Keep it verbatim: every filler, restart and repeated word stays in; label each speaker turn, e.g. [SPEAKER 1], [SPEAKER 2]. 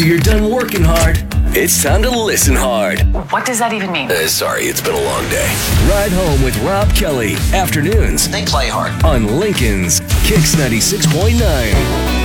[SPEAKER 1] You're done working hard. It's time to listen hard.
[SPEAKER 2] What does that even mean?
[SPEAKER 1] Uh, sorry, it's been a long day. Ride home with Rob Kelly. Afternoons.
[SPEAKER 3] They play hard.
[SPEAKER 1] On Lincoln's Kicks ninety-six point nine.